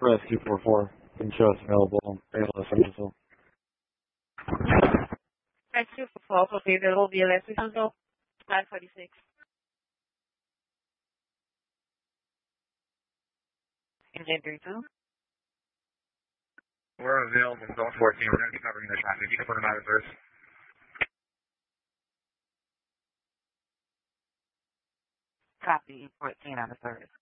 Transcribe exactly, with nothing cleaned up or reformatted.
Rescue four four. Can show us available on A L S Central. Rescue four four, okay, available via Leslie Central, nine forty-six. Engine three two. We're available in zone fourteen. We're going to be covering the traffic. You can put them out first. Copy, fourteen on the service.